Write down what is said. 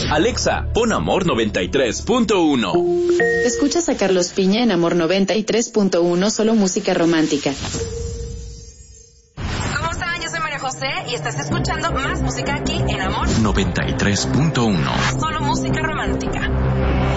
Alexa, pon Amor 93.1. Escuchas a Carlos Piña en Amor 93.1, solo música romántica. ¿Cómo están? Yo soy María José y estás escuchando más música aquí en Amor 93.1. Solo música romántica.